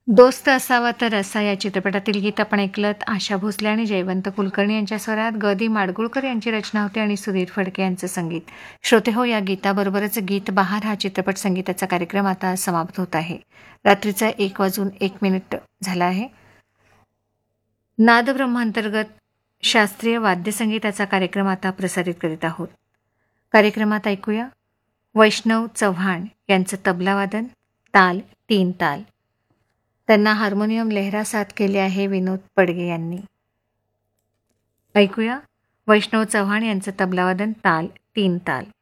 दोस्त असावा तर असा या चित्रपटातील गीत आपण ऐकलत. आशा भोसले आणि जयवंत कुलकर्णी यांच्या स्वरात ग. माडगुळकर यांची रचना होती आणि सुधीर फडके यांचं संगीत. श्रोते हो, या गीताबरोबरच गीत बहार हा चित्रपट संगीताचा कार्यक्रम आता समाप्त होत आहे. रात्रीचा 1:01 झाला आहे. नादब्रह्मांतर्गत शास्त्रीय वाद्यसंगीताचा कार्यक्रम आता प्रसारित करीत आहोत. कार्यक्रमात ऐकूया वैष्णव चव्हाण यांचं तबलावादन, ताल 3 ताल. त्यांना हार्मोनियम लेहरा साथ केले आहे विनोद पडगे यांनी. ऐकूया वैष्णव चव्हाण यांचं तबलावादन, ताल 3 ताल.